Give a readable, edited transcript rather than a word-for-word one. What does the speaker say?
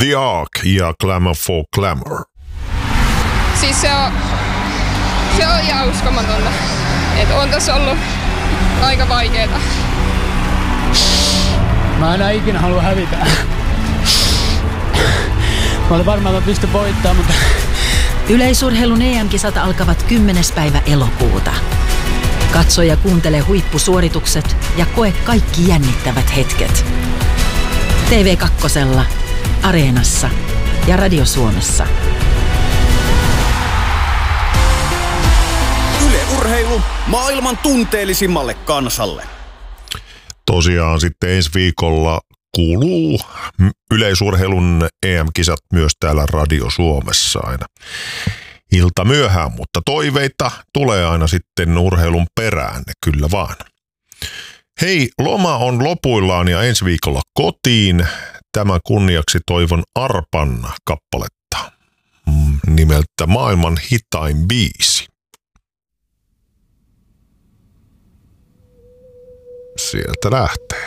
The Ark ja Glamour for Glamour. Siis se on ihan uskomatonta. Että on tässä ollut aika vaikeeta. Mä enää ikinä halua hävitä. Mä olin varmaan, että mä pystyn voittamaan, mutta... Yleisurheilun EM-kisat alkavat 10. päivä elokuuta. Katso ja kuuntele huippusuoritukset ja koe kaikki jännittävät hetket. TV2, Areenassa ja Radio Suomessa. Yle Urheilu maailman tunteellisimmalle kansalle. Tosiaan sitten ensi viikolla kuuluu yleisurheilun EM-kisat myös täällä Radio Suomessa aina ilta myöhään, mutta toiveita tulee aina sitten urheilun perään, kyllä vaan. Hei, loma on lopuillaan ja ensi viikolla kotiin. Tämän kunniaksi toivon Arpan kappaletta nimeltä Maailman hitain biisi. Sieltä lähtee.